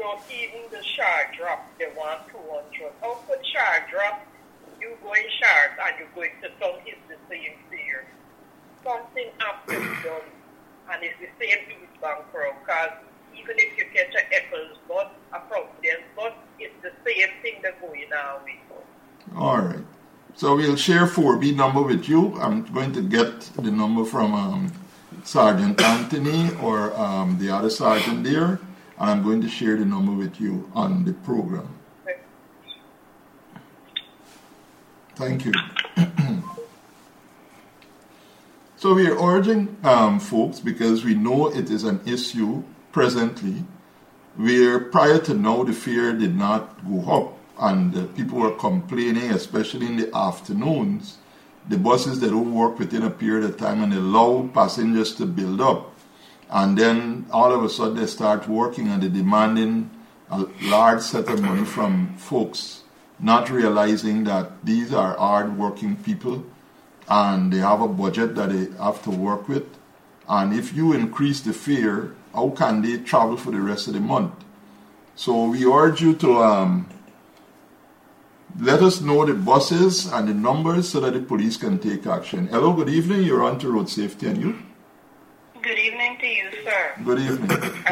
about even the shard drop, they want 200. How could shard drop? You go in shard and you go into town, it's the same fare. Something has to be done. And it's the same eastbound crowd, because even if you catch an Eccles bus, a Providence bus, it's the same thing that's going on with. All right. So we'll share 4B number with you. I'm going to get the number from Sergeant Anthony or the other sergeant there, and I'm going to share the number with you on the program. Okay. Thank you. So we are urging folks, because we know it is an issue presently, where prior to now the fare did not go up, and people were complaining, especially in the afternoons, the buses that don't work within a period of time and allow passengers to build up. And then all of a sudden they start working and they're demanding a large set of money from folks, not realizing that these are hard-working people and they have a budget that they have to work with. And if you increase the fare, how can they travel for the rest of the month? So we urge you to let us know the buses and the numbers so that the police can take action. Hello, good evening. You're on to Road Safety and You. Good evening to you, sir. Good evening.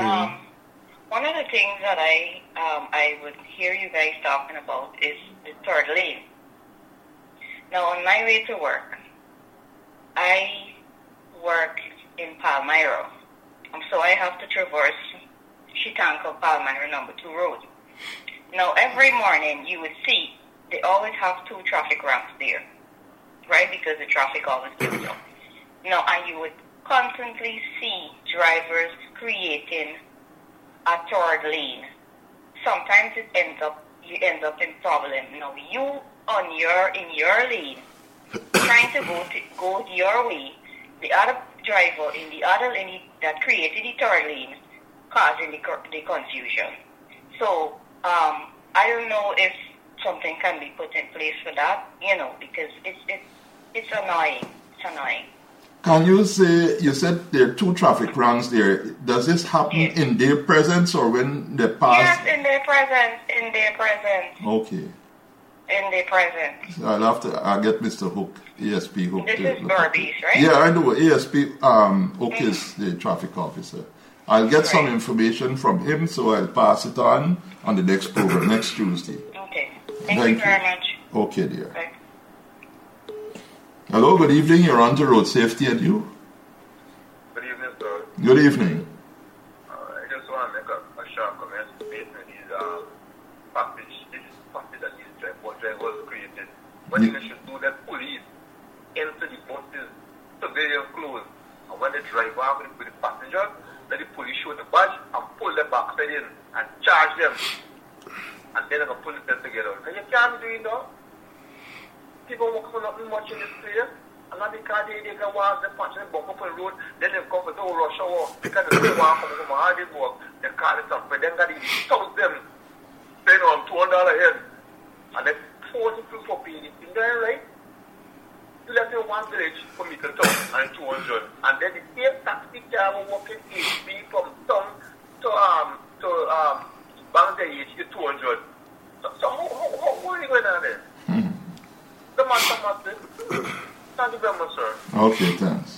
One of the things that I would hear you guys talking about is the third lane. Now, on my way to work, I work in Palmyra, so I have to traverse Chitanco Palmyra number 2 road. Now, every morning you would see they always have 2 traffic ramps there, right? Because the traffic always builds up. Now, and you would constantly see drivers creating a third lane. Sometimes you end up in problem. Now, you in your lane, trying to go your way, the other driver in the other lane that created the third lane causing the confusion. So, I don't know if something can be put in place for that, because it's annoying. It's annoying. Can you say, you said there are 2 traffic ramps there. Does this happen in their presence or when they pass? Yes, in their presence. Okay. In their presence. So I'll get Mr. Hook, ASP Hook. This is Burbies, right? Yeah, I know. ASP Hook is the traffic officer. I'll get some information from him, so I'll pass it on the next program, next Tuesday. Okay. Thank you very much. Okay, dear. Bye. Hello, good evening. You're on to Road Safety and You. Good evening, sir. Good evening. I just want to make a short comment based on these package that these drivers created. What they should do, that police enter the buses surveillance clothes, and when the driver with the passengers, let the police show the badge and pull them backside in and charge them, and then they're going to pull them together. Because you can't be doing that. People work for nothing much in this place, and not because they can walk the punch and bump up on the road, then they come for no rush hour, because they don't want to come from hard work, they call it up, but then got to toss them, paying on $200 a head, and then force people for paying it. Is that right? You left in one village for me to town and 200, and then the same taxi car will walk in HB from town to Bangladesh to 200. So what are you going on there? Thank you very much, sir. Okay, thanks.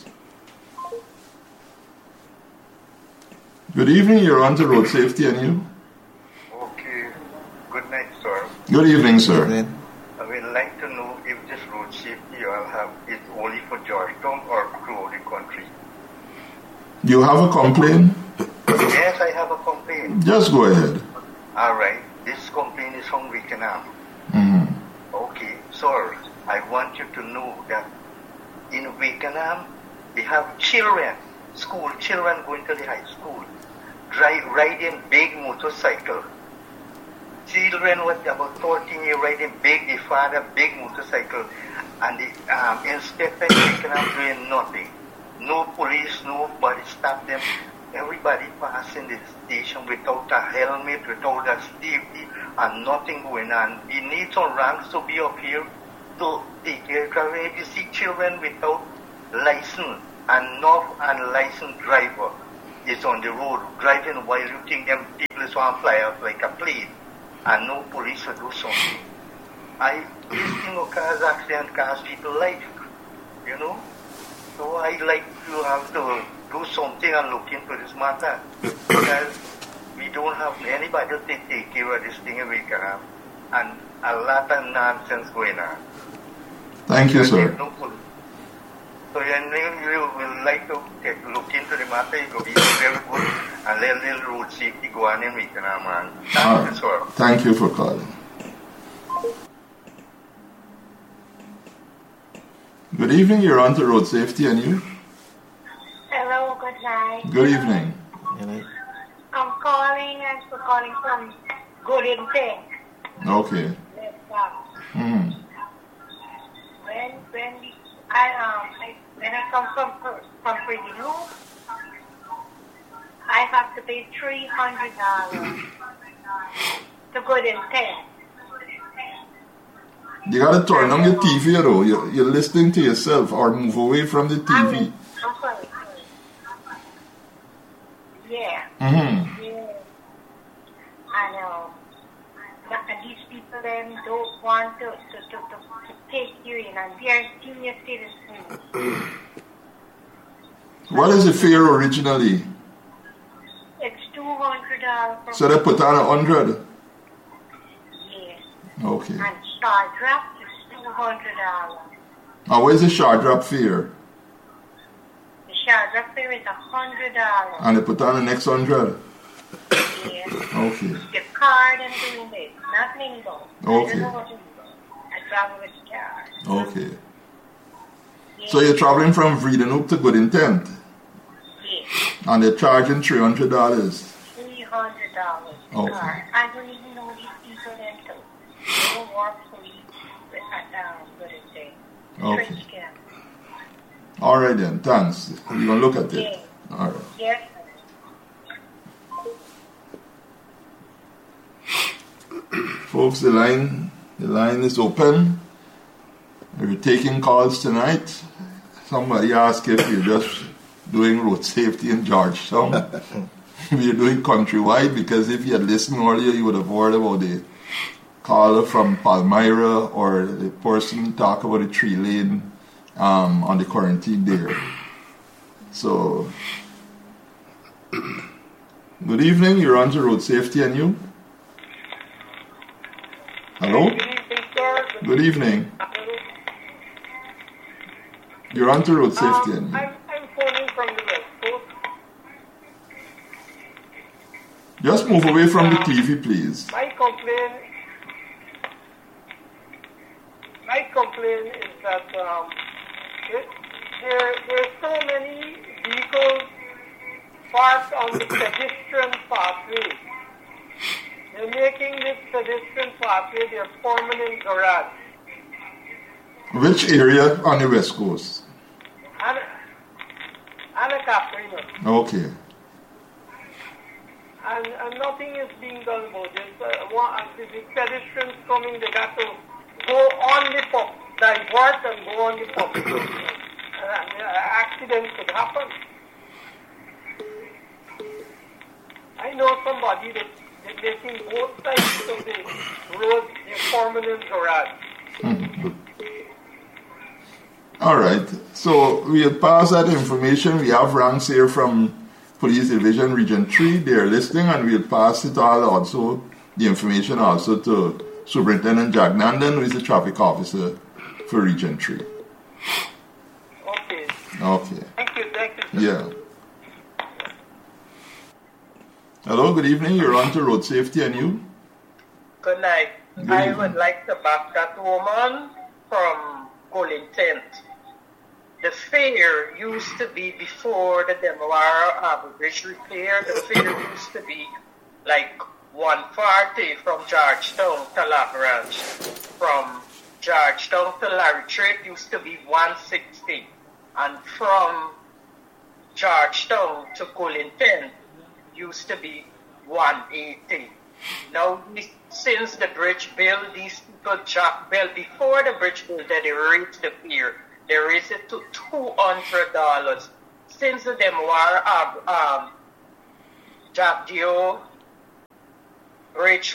Good evening, you're on to Road Safety and You. Okay, good night, sir. Good evening, sir. I would like to know if this road safety you all have is only for Georgetown or throughout the country. You have a complaint? Yes, I have a complaint. Just go ahead. Alright, this complaint is from Wickenham. Mm-hmm. Okay, sir, I want you to know that in Wickenham, they have children, school children going to the high school, riding big motorcycle. Children with about 14 years riding big, the father big motorcycle, and the inspector in Wickenham doing nothing. No police, nobody stop them. Everybody passing the station without a helmet, without a safety, and nothing going on. We need some ranks to be up here to take care of it. If you see children without license and not unlicensed driver is on the road driving while you think them people is one fly out like a plane and no police would do something. This thing of cars accident cost people life, you know. So I like to have to do something and look into this matter because we don't have anybody to take care of this thing in Wickenham and a lot of nonsense going on. Thank you, sir. No police. So you will like to look into the matter, it will be very good and let little road safety go on in Wickenham, man. Thank you, sir. Thank you for calling. Good evening, you're on to Road Safety and you? Hello, good night. Good evening. I'm calling from Good Intent. Okay. Mm-hmm. When I come from Pretty Loop, I have to pay $300 to Good Intent. You gotta turn on your TV though. You're listening to yourself or move away from the TV. I'm sorry. Yeah. Mm-hmm. Yeah. And these people then don't want to take you in and they are senior citizens. What is the fare originally? It's $200. So they put on 100? Yes. Okay. And Star Drop is $200. Now where's the Star Drop fare? The Star Drop fare is $100. And they put on the next 100? Yes. Okay. The card and doing this, not Mingo. Okay. I don't know what to do. I travel with the card. Okay. Yes. So you're traveling from Vredenhoek to Good Intent? Yes. And they're charging $300? $300. Okay. Card. I don't even know these people then too. They don't work for me at Good Intent. Okay. French camp. All right then, thanks. We're going to look at it. Yes. All right. Yes. Folks, the line is open. We're taking calls tonight. Somebody asked if you're just doing road safety in Georgetown. We're doing countrywide because if you had listened earlier, you would have heard about the caller from Palmyra or the person talk about the 3-lane on the quarantine there. So, good evening. You're on to Road Safety and you. Hello? Good evening, sir. Good evening. You're on to Road Safety and you. I'm phoning from the West Coast. Just move away from the TV, please. My complaint is that there are so many vehicles parked on the pedestrian pathway. They're making this pedestrian pathway their permanent garage. Which area on the West Coast? Anacapri. Okay. And nothing is being done about this. The pedestrians coming, they got to go on the pump, divert and go on the pump. Accidents could happen. I know somebody that's making both sides of the road their permanent garage. Mm-hmm. All right. So we'll pass that information. We have ranks here from Police Division Region 3. They're listening, and we'll pass it all also, the information also to Superintendent Jack Nandan, who is the traffic officer for Region 3. Okay. Okay. Thank you. Yeah. Hello, good evening. You're on to Road Safety and you? Good night. Good I evening. would like to back that woman from Good Intent. The fare used to be before the Demerara Bridge repair. The fare used to be like 140 from Georgetown to La Grange. From Georgetown to Larry Trade used to be 160. And from Georgetown to Good Intent used to be 180. Now, since the bridge bill, these people Jack Bell, before the bridge bill, that they raised the fare. They raised it to $200. Since the Demoir Jack Dio bridge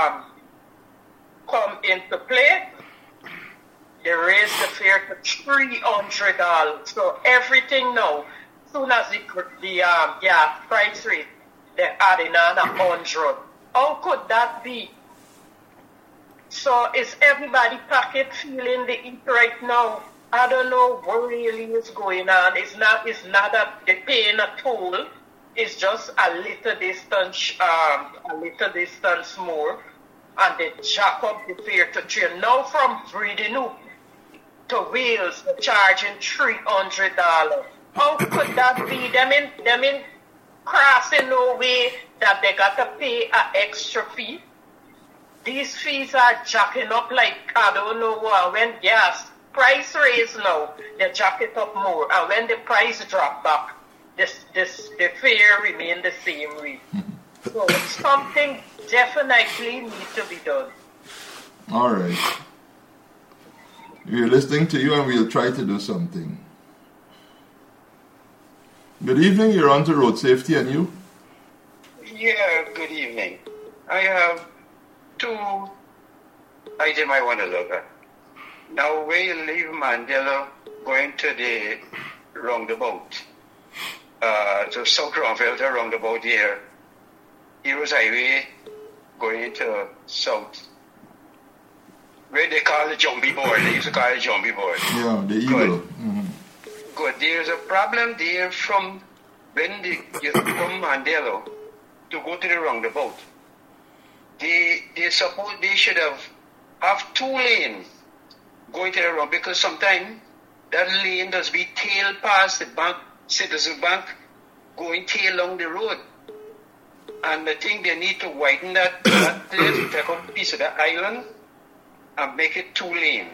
come into play, they raised the fare to $300. So everything now, soon as the gas price rate, they're adding on 100. How could that be? So is everybody pocket feeling the heat right now? I don't know what really is going on. It's not that they're paying a toll. It's just a little distance more, and they jack up the fare to train. Now from Breedenoop to Wales, they're charging $300. How could that be? Them in crossing no way that they got to pay an extra fee. These fees are jacking up like I don't know what. When gas price raise now, they jack it up more, and when the price drop back, the fare remain the same rate. So something definitely needs to be done. All right. We're listening to you, and we'll try to do something. Good evening. You're on to Road Safety, and you? Yeah, good evening. I have 2 items I want to look at. Now, where you leave Mandela going to the roundabout, to South Ronville, the roundabout here, Heroes Highway going to South, where they call the Jumbie Board. They used to call it Jumbie Board. Yeah, the Eagle. Mm-hmm. Good. There's a problem there from when you from Mandela to go to the roundabout. They suppose they should have 2 lanes going to the round, because sometimes that lane does be tail past the bank, Citizen Bank, going tail along the road. And I think they need to widen that place, take up a piece of the island and make it 2 lanes.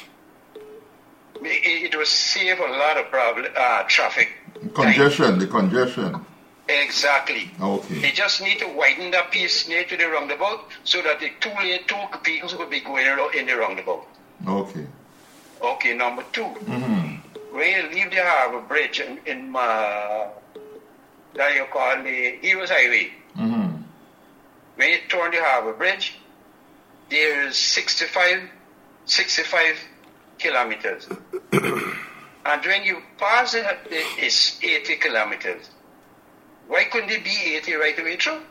It will save a lot of traffic. Congestion, the congestion. Exactly. Okay. They just need to widen that piece near to the roundabout so that the 2 vehicles will be going around in the roundabout. Okay. Okay, number 2. Mm-hmm. When you leave the Harbour Bridge in that you call the Heroes Highway, mm-hmm. when you turn the Harbour Bridge, there is 65 kilometers. And when you pass it, it's 80 kilometers. Why couldn't it be 80 right away through?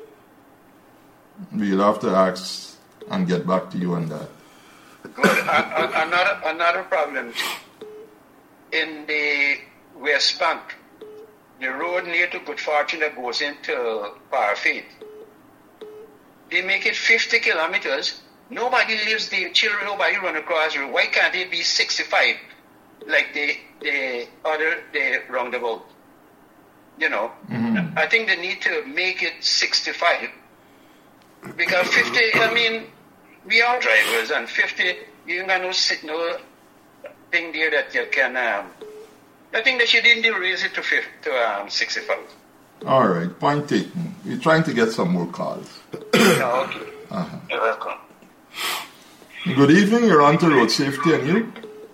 We'll have to ask and get back to you on that. Good. Another problem too. In the West Bank, the road near to Good Fortune that goes into Parfait, they make it 50 kilometers. Nobody lives there. Children, nobody run across the road. Why can't it be 65 like the roundabout? You know, mm-hmm. I think they need to make it 65. Because 50, I mean, we are drivers, and 50, you ain't got no thing there that you can, I think they should raise it to 65. All right, point taken. We're trying to get some more calls. Okay. Uh-huh. You're welcome. Good evening, you're on to Road Safety, and you?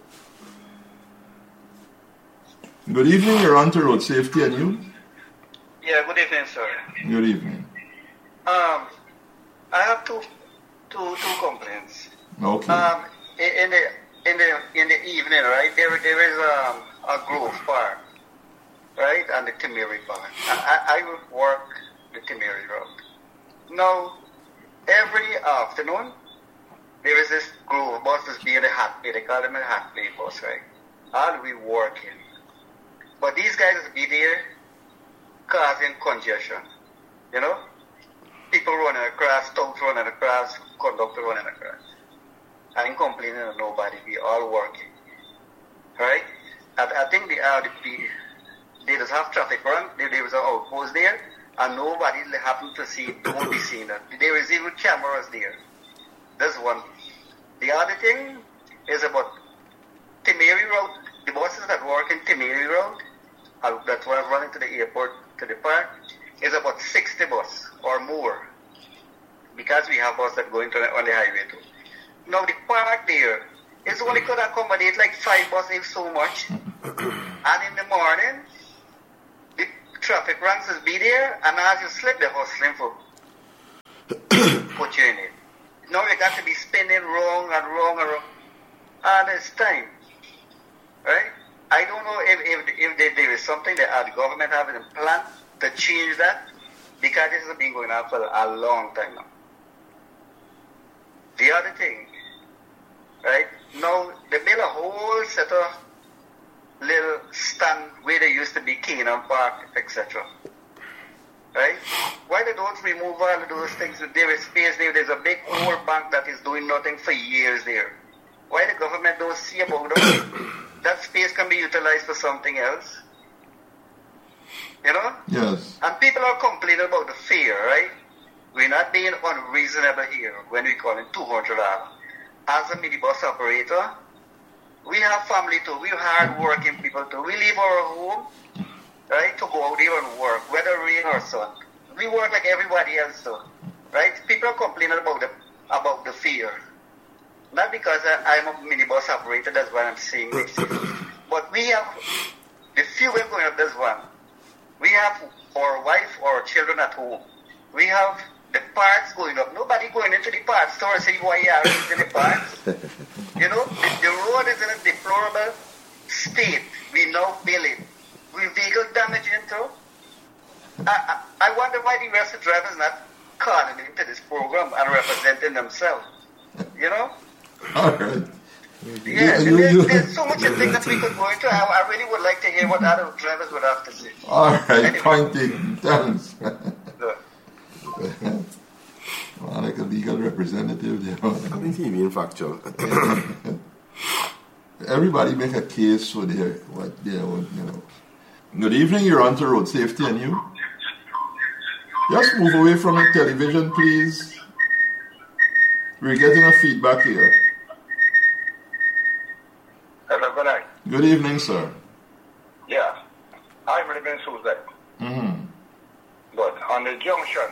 Good evening, you're on to Road Safety, and you? Yeah, good evening, sir. Good evening. I have two complaints. Okay. In the evening, right? There is a Grove Park, right, and the Timeri Park. I would work the Timeri route. Now, every afternoon, there is this Grove bus that's being a hat play. They call them a hat play bus, right? I'll be working. But these guys will be there causing congestion, you know? People running across, stouts running across, conductor running across. I ain't complaining of nobody. We all working, right? I think they just have traffic run. There was an outpost there, and nobody happened to see it. Don't be seen it. There is even cameras there. That's one. The other thing is about Timeri Road. The buses that work in Timeri Road, that's why I'm running to the airport, to the park, is about 60 buses or more. Because we have buses that go on the highway too. Now the park there is only could accommodate like 5 buses if so much. And in the morning, the traffic runs is be there, and as you slip, they're hustling for you in it. Now we got to be spinning wrong and wrong and wrong. And it's time. Right? I don't know if there is something that the government having a plan to change that, because this has been going on for a long time now. The other thing, right? Now they build a whole set of little stand where there used to be Canaan Park, etc. Right? Why they don't remove all of those things? There is space there. There's a big old bank that is doing nothing for years there. Why the government don't see about that? That space can be utilized for something else. You know? Yes. And people are complaining about the fare, right? We're not being unreasonable here when we call it $200. As a minibus operator, we have family too. We're hard-working people too. We leave our home, right, to go out there and work, whether rain or sun. We work like everybody else too, right? People are complaining about the fare. Not because I'm a minibus operator, that's why I'm saying this. But we have the fuel going up, that's one. We have our wife or our children at home. We have the parts going up. Nobody going into the parts store saying why you are using the parts. You know, the road is in a deplorable state. We now build it. We vehicle damage into. I wonder why the rest of the drivers not calling into this program and representing themselves. You know? All right. Yeah, there's so much things that we could go into. I really would like to hear what other drivers would have to say. All right, anyway. Point taken. Thanks. Well, like a legal representative there. I think he's being factual. Everybody make a case for what they want, you know. Good evening, you're on to Road Safety and You. Just move away from the television, please. We're getting a feedback here. Hello, good night. Good evening, sir. Yeah, I'm living in Susan. Mm-hmm. But on the junction,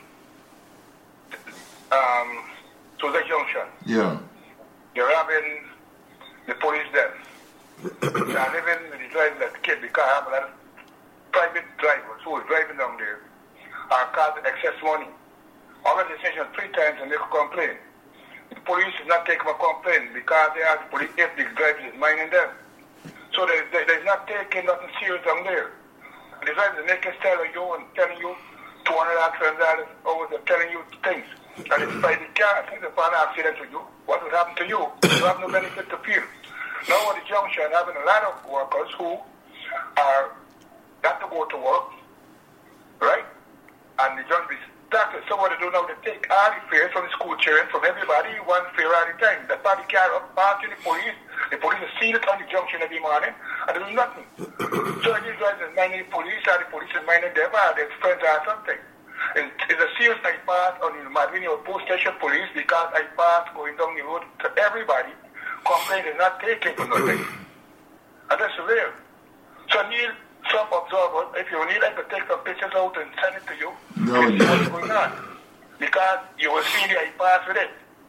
Susan Junction, yeah, you're having the police there. I'm living with the driver that kid because I have a lot of private drivers who are driving down there are called excess money. Already station 3 times and they complain. The police is not taking a complaint because they ask the police if the driver is minding them. So they're not taking nothing serious down there. The driver is making style of you and telling you $200, $300 over, they're telling you things. And if by the car, I think the an accident to you, what would happen to you? You have no benefit to feel. Now at the junction, having a lot of workers who are got to go to work, right? And the junction is started. So what they do now, they take all the fares from the school children, from everybody, one fare at a time. They start the car up, back to the police. The police is seen it on the junction every morning, and they do nothing. So these guys are minding the police, or the police is minding them, or their friends or something. It's a serious I pass on the Madrid post station police because I pass going down the road to everybody. Complaint is not taken for nothing. And that's real. So I need some observers. If you need, I can take some pictures out and send it to you. No, and see what's going on. Because you will see the I pass with it.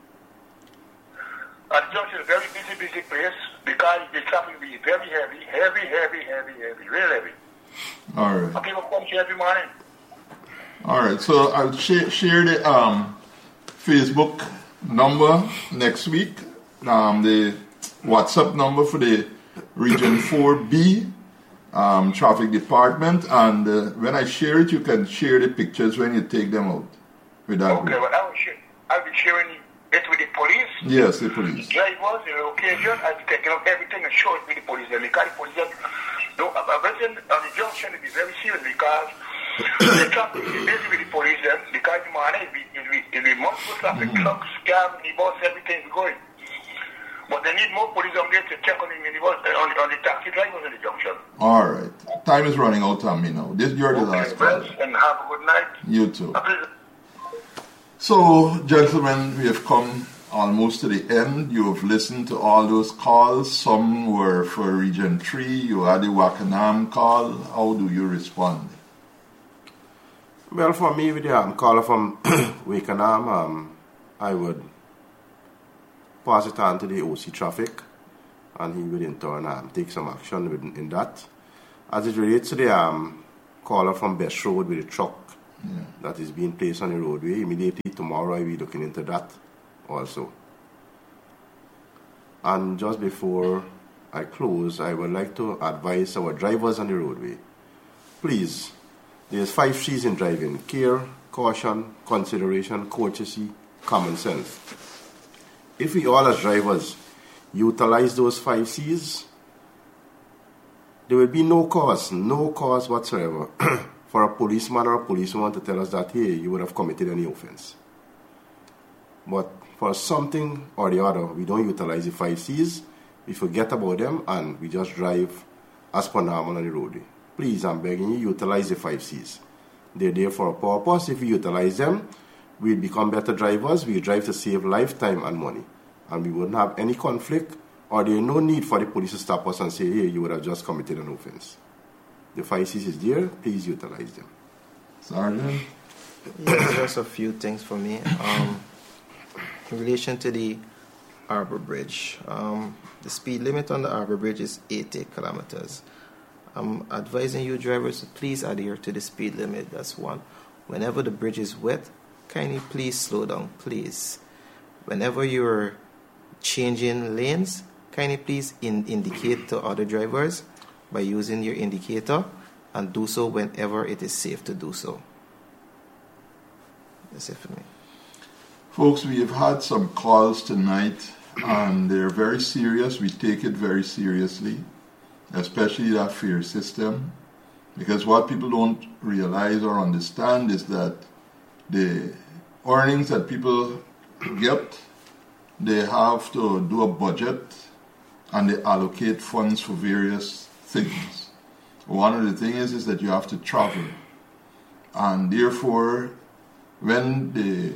And the junction is a very busy place because the traffic will be very heavy, real heavy. All right. And people come here every morning. All right, so I'll share the Facebook number next week, the WhatsApp number for the Region 4B Traffic Department, and when I share it, you can share the pictures when you take them out. With that okay, well, I'll be sharing it with the police. Yes, the police. The drivers, the location, I'll be taking up everything and show it with the police. And because the police, everything on the junction will be very serious because the traffic is busy with the police then, because the money will be multiple traffic trucks, cars, minibus, everything is going. But they need more police on there to check on the minibus, on the taxi drivers in the junction. All right. Time is running out on me now. You're the last one. And have a good night. You too. So, gentlemen, we have come almost to the end. You have listened to all those calls. Some were for Region 3. You had the Wakanam call. How do you respond? Well, for me, with the caller from Wakenham, I would pass it on to the OC Traffic, and he would in turn take some action in that. As it relates to the caller from Best Road with the truck that is being placed on the roadway. Immediately tomorrow I will be looking into that also. And just before I close, I would like to advise our drivers on the roadway. Please, there's 5 C's in driving: care, caution, consideration, courtesy, common sense. If we all as drivers utilize those 5 C's, there will be no cause whatsoever for a policeman or a policewoman to tell us that, hey, you would have committed any offense. But for something or the other, we don't utilize the 5 C's, we forget about them, and we just drive as per normal on the roadway. Please, I'm begging you, utilize the 5 C's. They're there for a purpose. If we utilize them, we'll become better drivers. We'll drive to save lifetime and money. And we wouldn't have any conflict, or there's no need for the police to stop us and say, hey, you would have just committed an offense. The 5 C's is there. Please utilize them. Sergeant? Yeah, just a few things for me. In relation to the Arbor Bridge, the speed limit on the Arbor Bridge is 80 kilometers. I'm advising you drivers to please adhere to the speed limit. That's one. Whenever the bridge is wet, kindly please slow down, please. Whenever you're changing lanes, kindly please indicate to other drivers by using your indicator, and do so whenever it is safe to do so. That's it for me. Folks, we have had some calls tonight, and they're very serious. We take it very seriously, especially that fare system, because what people don't realize or understand is that the earnings that people get, they have to do a budget and they allocate funds for various things. One of the things is that you have to travel, and therefore when the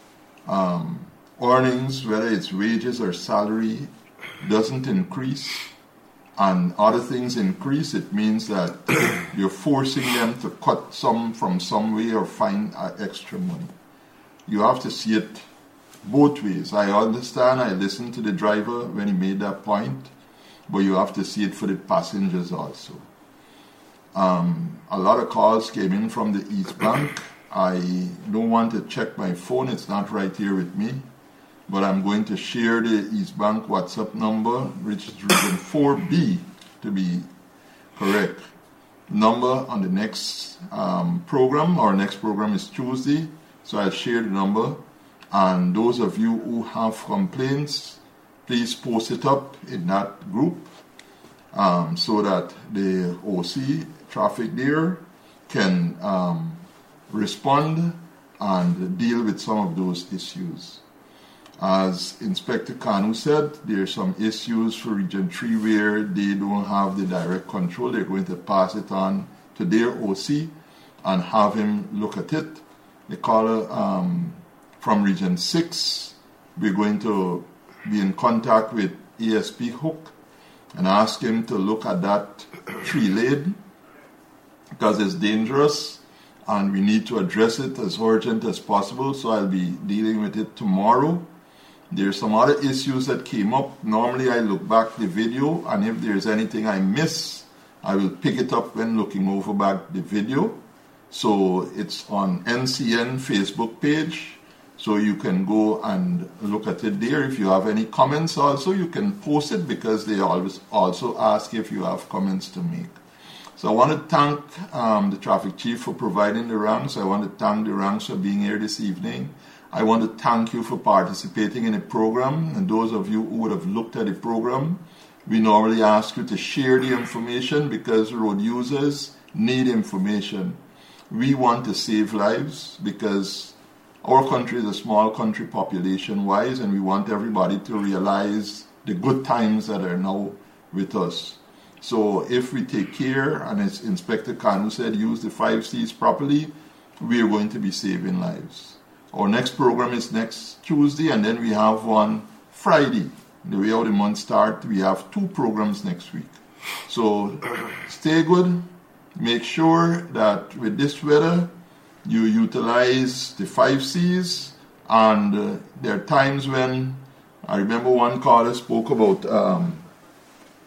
earnings, whether it's wages or salary, doesn't increase and other things increase, it means that you're forcing them to cut some from some way or find extra money. You have to see it both ways. I understand, I listened to the driver when he made that point, but you have to see it for the passengers also. A lot of calls came in from the East Bank. I don't want to check my phone, it's not right here with me, but I'm going to share the East Bank WhatsApp number, which is region 4B to be correct. Number on the next program. Our next program is Tuesday, so I'll share the number. And those of you who have complaints, please post it up in that group so that the OC traffic there can respond and deal with some of those issues. As Inspector Kanu said, there are some issues for Region 3 where they don't have the direct control. They're going to pass it on to their OC and have him look at it. The caller from Region 6, we're going to be in contact with ASP Hook and ask him to look at that 3-lane because it's dangerous and we need to address it as urgent as possible. So I'll be dealing with it tomorrow. There's some other issues that came up. Normally I look back the video, and if there's anything I miss, I will pick it up when looking over back the video. So it's on NCN Facebook page, so you can go and look at it there. If you have any comments also, you can post it because they always also ask if you have comments to make. So I want to thank the traffic chief for providing the ranks. I want to thank the ranks for being here this evening. I want to thank you for participating in the program, and those of you who would have looked at the program, we normally ask you to share the information because road users need information. We want to save lives because our country is a small country population-wise, and we want everybody to realize the good times that are now with us. So if we take care, and as Inspector Kanu said, use the 5 C's properly, we are going to be saving lives. Our next program is next Tuesday, and then we have one Friday. The way how the month starts, we have 2 programs next week. So stay good. Make sure that with this weather, you utilize the 5 C's. And there are times when, I remember one caller spoke about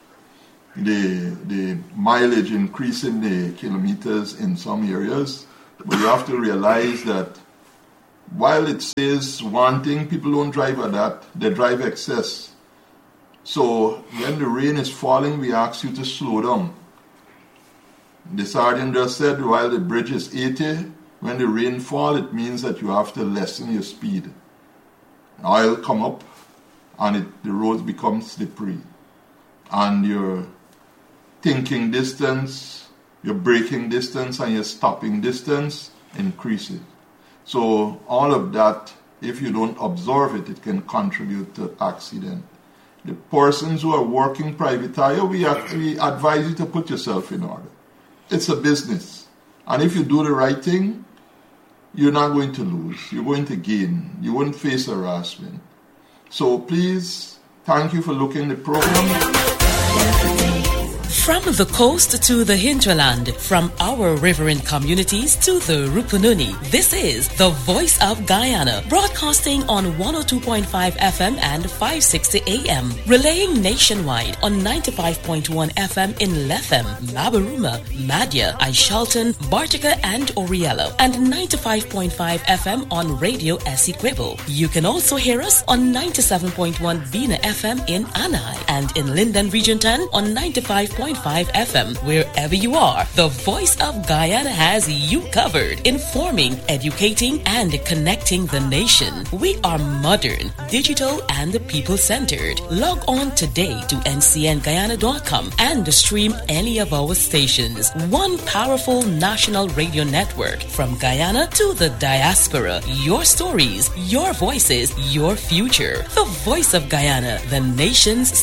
the mileage increasing the kilometers in some areas. But you have to realize that while it says one thing, people don't drive at that, they drive excess. So when the rain is falling, we ask you to slow down. The sergeant just said while the bridge is 80, when the rain falls, it means that you have to lessen your speed. Oil come up and the roads become slippery. And your thinking distance, your braking distance, and your stopping distance increases. So all of that, if you don't observe it, it can contribute to accident. The persons who are working private hire, we advise you to put yourself in order. It's a business. And if you do the right thing, you're not going to lose. You're going to gain. You won't face harassment. So please, thank you for looking at the program. From the coast to the hinterland, from our riverine communities to the Rupununi, this is the Voice of Guyana, broadcasting on 102.5 FM and 560 AM, relaying nationwide on 95.1 FM in Lethem, Mabaruma, Madya, Aishalton, Bartica and Oriello, and 95.5 FM on Radio Essequibo. You can also hear us on 97.1 Vina FM in Anai and in Linden Region 10 on 95.5 FM. Wherever you are, the Voice of Guyana has you covered, informing, educating, and connecting the nation. We are modern, digital, and people-centered. Log on today to ncnguyana.com and stream any of our stations. One powerful national radio network from Guyana to the diaspora. Your stories, your voices, your future. The Voice of Guyana, the nation's